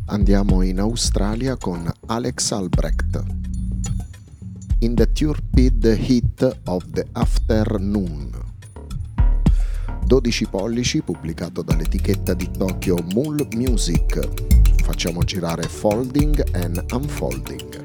Andiamo in Australia con Alex Albrecht. In the Turpid Heat of the Afternoon. 12 pollici, pubblicato dall'etichetta di Tokyo Mule Music. Facciamo girare Folding and Unfolding.